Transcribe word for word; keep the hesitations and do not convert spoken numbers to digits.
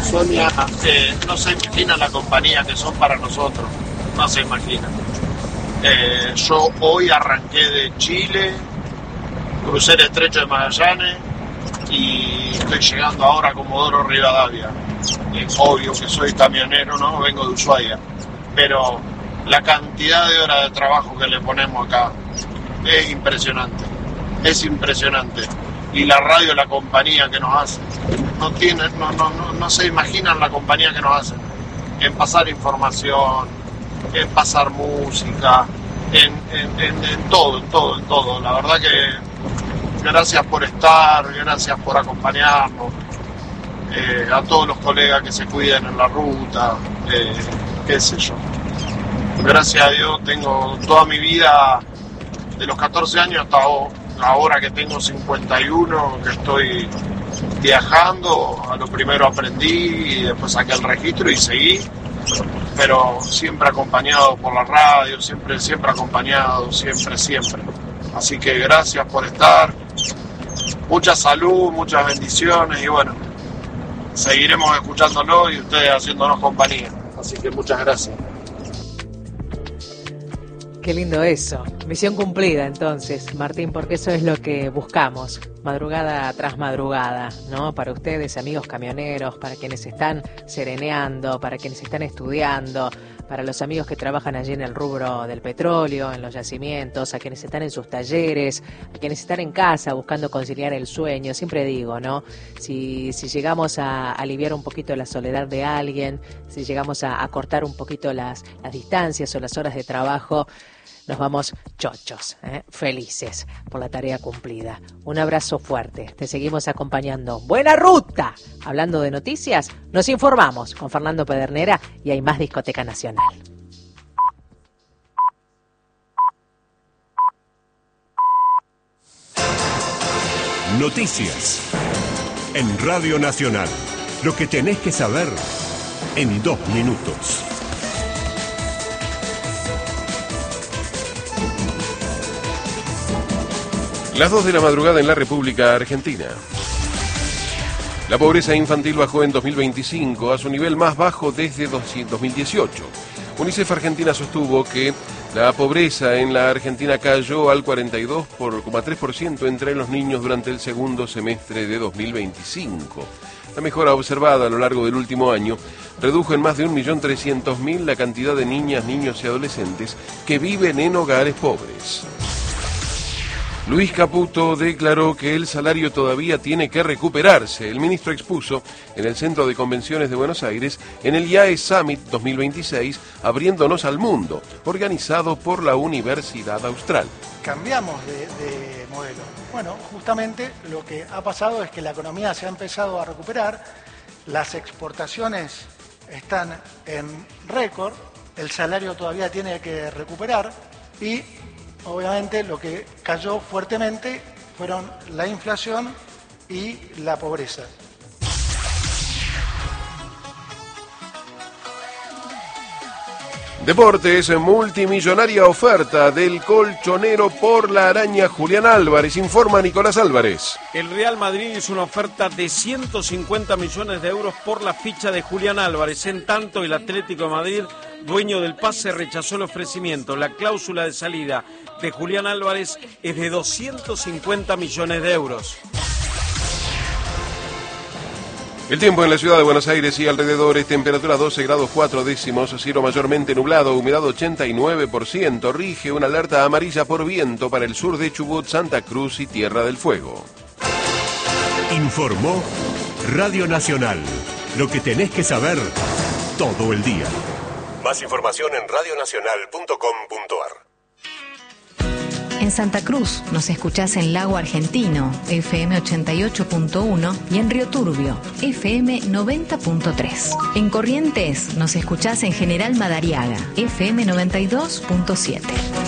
Sonia, eh, no se imagina la compañía que son para nosotros, no se imagina. Eh, yo hoy arranqué de Chile, crucé el estrecho de Magallanes y estoy llegando ahora a Comodoro Rivadavia. Es obvio que soy camionero, ¿no? Vengo de Ushuaia, pero la cantidad de horas de trabajo que le ponemos acá es impresionante, es impresionante. Y la radio, la compañía que nos hace, no tiene, no, no, no, no se imaginan la compañía que nos hacen en pasar información, en pasar música, en, en, en, en todo, en todo, en todo. La verdad que gracias por estar, gracias por acompañarnos, eh, a todos los colegas que se cuidan en la ruta, eh, qué sé yo. Gracias a Dios tengo toda mi vida, de los catorce años hasta ahora que tengo cincuenta y uno, que estoy viajando. A lo primero aprendí y después saqué el registro y seguí, pero siempre acompañado por la radio, siempre, siempre acompañado, siempre, siempre. Así que gracias por estar, mucha salud, muchas bendiciones y bueno, seguiremos escuchándolo y ustedes haciéndonos compañía. Así que muchas gracias. Qué lindo eso. Misión cumplida entonces, Martín, porque eso es lo que buscamos, madrugada tras madrugada, ¿no? Para ustedes, amigos camioneros, para quienes están sereneando, para quienes están estudiando, para los amigos que trabajan allí en el rubro del petróleo, en los yacimientos, a quienes están en sus talleres, a quienes están en casa buscando conciliar el sueño. Siempre digo, ¿no? Si, si llegamos a aliviar un poquito la soledad de alguien, si llegamos a, a cortar un poquito las, las distancias o las horas de trabajo, nos vamos chochos, ¿eh? Felices por la tarea cumplida. Un abrazo fuerte, te seguimos acompañando. ¡Buena ruta! Hablando de noticias, nos informamos con Fernando Pedernera y hay más Discoteca Nacional. Noticias en Radio Nacional. Lo que tenés que saber en dos minutos. Las dos de la madrugada en la República Argentina. La pobreza infantil bajó en dos mil veinticinco a su nivel más bajo desde dos mil dieciocho. UNICEF Argentina sostuvo que la pobreza en la Argentina cayó al cuarenta y dos coma tres por ciento entre los niños durante el segundo semestre de dos mil veinticinco. La mejora observada a lo largo del último año redujo en más de un millón trescientos mil la cantidad de niñas, niños y adolescentes que viven en hogares pobres. Luis Caputo declaró que el salario todavía tiene que recuperarse. El ministro expuso en el Centro de Convenciones de Buenos Aires en el I A E Summit dos mil veintiséis, Abriéndonos al Mundo, organizado por la Universidad Austral. Cambiamos de, de modelo. Bueno, justamente lo que ha pasado es que la economía se ha empezado a recuperar, las exportaciones están en récord, el salario todavía tiene que recuperar y obviamente lo que cayó fuertemente fueron la inflación y la pobreza. Deportes, multimillonaria oferta del colchonero por la araña Julián Álvarez, informa Nicolás Álvarez. El Real Madrid hizo una oferta de ciento cincuenta millones de euros por la ficha de Julián Álvarez. En tanto, el Atlético de Madrid, dueño del pase, rechazó el ofrecimiento. La cláusula de salida de Julián Álvarez es de doscientos cincuenta millones de euros. El tiempo en la ciudad de Buenos Aires y alrededores, temperatura doce grados cuatro décimos, cielo mayormente nublado, humedad ochenta y nueve por ciento, rige una alerta amarilla por viento para el sur de Chubut, Santa Cruz y Tierra del Fuego. Informó Radio Nacional, lo que tenés que saber todo el día. Más información en radio nacional punto com punto ar. En Santa Cruz nos escuchás en Lago Argentino, F M ochenta y ocho punto uno, y en Río Turbio, F M noventa punto tres. En Corrientes nos escuchás en General Madariaga, F M noventa y dos punto siete.